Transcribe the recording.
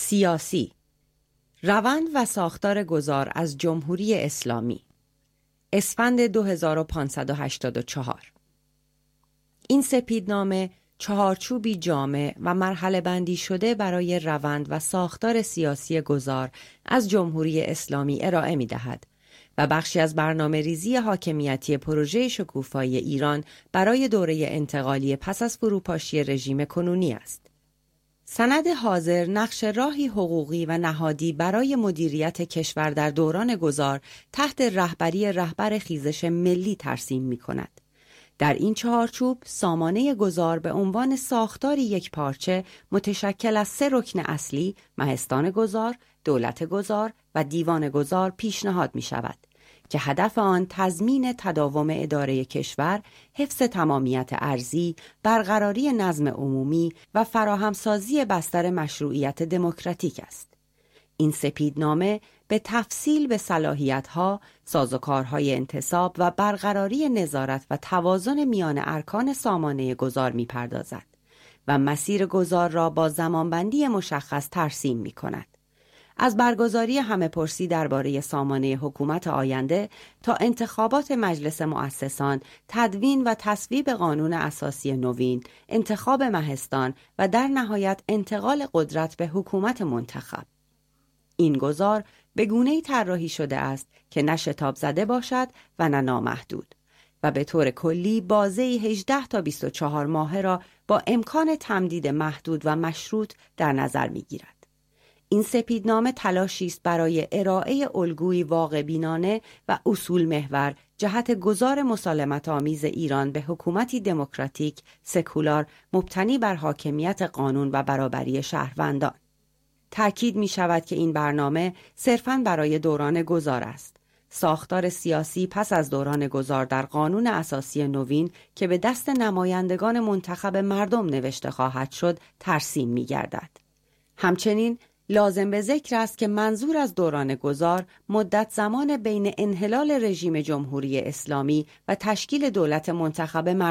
سیاسی، روند و ساختار گذار از جمهوری اسلامی، اسفند 2584. این سپیدنامه چهارچوبی جامع و مرحله بندی شده برای روند و ساختار سیاسی گذار از جمهوری اسلامی ارائه می دهد و بخشی از برنامه ریزی حاکمیتی پروژه شکوفایی ایران برای دوره انتقالی پس از فروپاشی رژیم کنونی است. سند حاضر نقش راهی حقوقی و نهادی برای مدیریت کشور در دوران گذار تحت رهبری رهبر خیزش ملی ترسیم می کند. در این چهارچوب سامانه گذار به عنوان ساختاری یک پارچه متشکل از 3 رکن اصلی، مهستان گذار، دولت گذار و دیوان گذار پیشنهاد می شود که هدف آن تضمین تداوم اداره کشور، حفظ تمامیت ارضی، برقراری نظم عمومی و فراهمسازی بستر مشروعیت دموکراتیک است. این سپیدنامه به تفصیل به صلاحیت‌ها، سازوکارهای انتصاب و برقراری نظارت و توازن میان ارکان سامانه گذار می‌پردازد و مسیر گذار را با زمانبندی مشخص ترسیم می‌کند. از برگزاری همه‌پرسی درباره سامانه حکومت آینده تا انتخابات مجلس مؤسسان، تدوین و تصویب قانون اساسی نوین، انتخاب مهستان و در نهایت انتقال قدرت به حکومت منتخب. این گذار به گونه‌ای طراحی شده است که نه شتاب زده باشد و نه نامحدود و به طور کلی بازه‌ای 18 تا 24 ماهه را با امکان تمدید محدود و مشروط در نظر می‌گیرد. این سپیدنامه تلاشی است برای ارائه الگویی واقع‌بینانه و اصول محور جهت گذار مسالمت‌آمیز ایران به حکومتی دموکراتیک، سکولار، مبتنی بر حاکمیت قانون و برابری شهروندان. تأکید می شود که این برنامه صرفاً برای دوران گذار است. ساختار سیاسی پس از دوران گذار در قانون اساسی نوین که به دست نمایندگان منتخب مردم نوشته خواهد شد ترسیم می گردد. همچنین لازم به ذکر است که منظور از دوران گذار مدت زمان بین انحلال رژیم جمهوری اسلامی و تشکیل دولت منتخب مردم